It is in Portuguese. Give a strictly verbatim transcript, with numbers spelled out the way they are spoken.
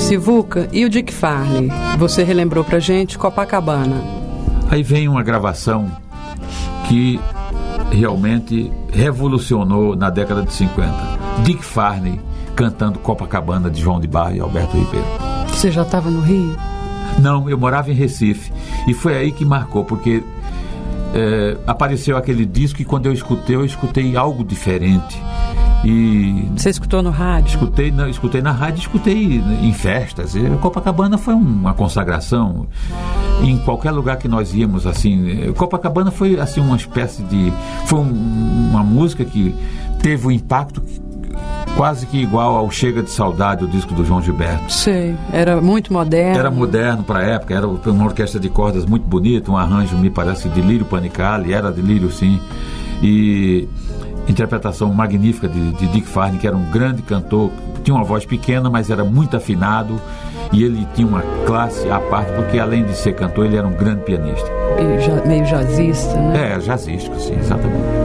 Sivuca, e o Dick Farney? Você relembrou pra gente Copacabana. Aí vem uma gravação que realmente revolucionou na década de cinquenta. Dick Farney cantando Copacabana, de João de Barro e Alberto Ribeiro. Você já estava no Rio? Não, eu morava em Recife. E foi aí que marcou, porque é, apareceu aquele disco e quando eu escutei, eu escutei algo diferente. E você escutou no rádio? Escutei na, escutei na rádio, escutei em festas. E Copacabana foi uma consagração. Em qualquer lugar que nós íamos, assim, Copacabana foi assim uma espécie de, foi um, uma música que teve um impacto quase que igual ao Chega de Saudade, o disco do João Gilberto. Sei, era muito moderno. Era moderno para a época, era uma orquestra de cordas muito bonita, um arranjo, me parece, de Lírio Panicali, era de Lírio, sim. E interpretação magnífica de, de Dick Farney, que era um grande cantor, tinha uma voz pequena, mas era muito afinado, e ele tinha uma classe à parte, porque além de ser cantor, ele era um grande pianista. E já, meio jazzista, né? É, jazzístico, sim, exatamente.